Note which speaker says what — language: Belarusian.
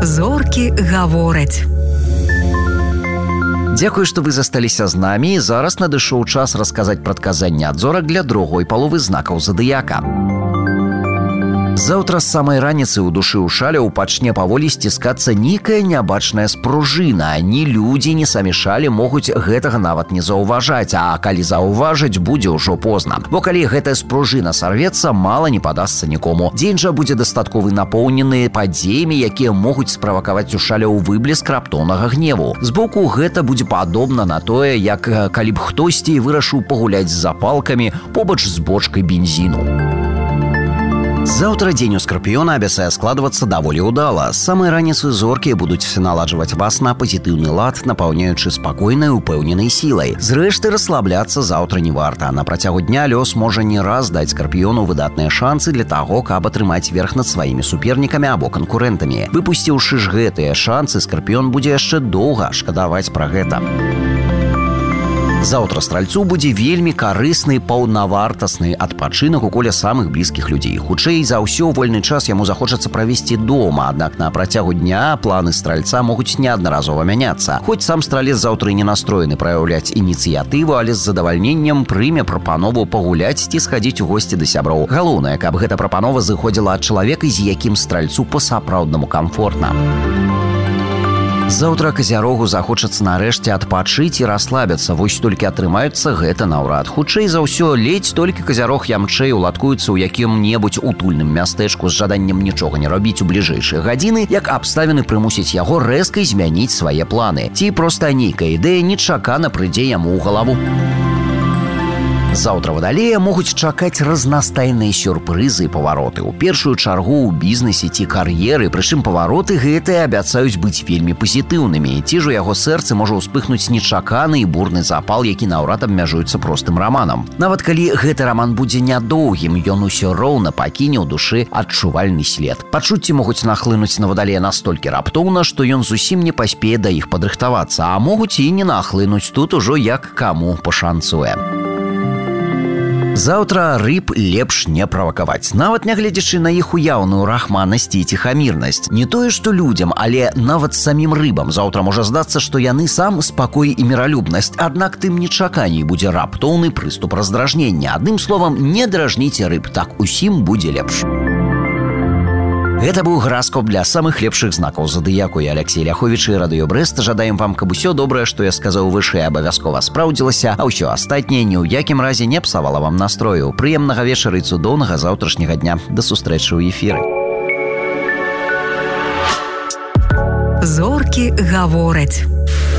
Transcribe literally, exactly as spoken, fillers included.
Speaker 1: Зоркі гавораць.
Speaker 2: Дзякую, што вы засталіся з намі. Зараз надышоў час расказаць прадказанне ад зорак для другой паловы знакаў задыяка. Заўтра з самай раніцы ў душы ў шаляў пачне паволі сціскацца нейкая нябачная спружына. Ні людзі, ні самі шалі могуць гэтага нават не заўважаць, а калі заўважыць, будзе ўжо позна. Бо калі гэтая спружына сарвецца, мала не падасца нікому. Дзень жа будзе дастатковы напоўнены падзеямі, якія могуць справакаваць у шаляў выблеск раптоўнага гневу. Збоку гэта будзе падобна на тое, як калі б хтосьці вырашыў пагуляць з запалкамі побач з бочкай бензіну. Заўтра дзень у скарпіёна абяцае складвацца даволі ўдала. З самай раніцы зоркі будуць наладжваць вас на пазітыўны лад, напаўняючы спакойнай, упэўненай сілай. Зрэшты, расслабляцца заўтра не варта. На працягу дня лёс можа не раз даць скарпіёну выдатныя шансы для таго, каб атрымаць верх над сваімі супернікамі або канкурэнтамі. Выпусціўшы ж гэтыя шансы, скарпіён будзе яшчэ доўга шкадаваць пра гэта. Заўтра стральцу будзе вельмі карысны паўнавартасны адпачынак у коле самых блізкіх людзей. Хутчэй за ўсё вольны час яму захочацца правесці дома, аднак на працягу дня планы стральца могуць неаднаразова мяняцца. Хоць сам стралец заўтра і не настроены праяўляць ініцыятыву, але з задавальненнем прыме прапанову пагуляць ці схадзіць у госці да сяброў. Галоўнае, каб гэта прапанова зыходзіла ад чалавека, з якім стральцу па-сапраўднаму камфортна. Заўтра казярогу захочацца нарэшце адпачыць і расслабіцца, вось толькі атрымаецца гэта наўрад. Хутчэй за ўсё, ледзь толькі казярог ямчэй уладкуецца ў якім-небудзь утульным мястэчку з жаданнем нічога не рабіць у бліжэйшыя гадзіны, як абставіны прымусяць яго рэзка змяніць свае планы. Ці проста нейкая ідэя нечакана прыйдзе яму ў галаву. Заўтра вадалея могуць чакаць разнастайныя сюрпрызы і павароты. У першую чаргу ў бізнесе ці кар'еры, прычым павароты гэтыя абяцаюць быць вельмі пазітыўнымі. Ці ж у яго сэрцы можа ўспыхнуць нечаканы і бурны запал, які наўрад абмяжуецца простым раманам. Нават калі гэты раман будзе нядоўгім, ён усё роўна пакіне ў душы адчувальны след. Пачуцці могуць нахлынуць на вадалея настолькі раптоўна, што ён зусім не паспее да іх падрыхтавацца, а могуць і не нахлынуць, тут ужо як каму пашанцуе. Заўтра рыб лепш не правакаваць, нават нягледзячы на іх уяўную рахманасць і ціхамірнасць. Не тое, што людзям, але нават самім рыбам заўтра можа здацца, што яны сам спакой і міралюбнасць, аднак тым нечаканей будзе раптоўны прыступ раздражнення. Адным словам, не дражніце рыб, так усім будзе лепш. Гэта быў гараскоп для самых лепшых знакаў задыяку. Я Алексей Ляховіч і Радыё Брэст. Жадаем вам, каб усё добрае, што я сказаў вышэй, абавязкова спраўдзілася, а ўсё астатняе ні ў якім разе не псавала вам настрою. Прыемнага вечара і цудоўнага заўтрашняга дня. Да сустрэчы ў эфіры.
Speaker 1: Зоркі гавораць.